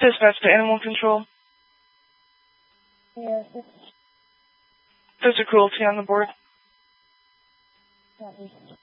Dispatch to animal control. Yes, There's a cruelty on the board. it's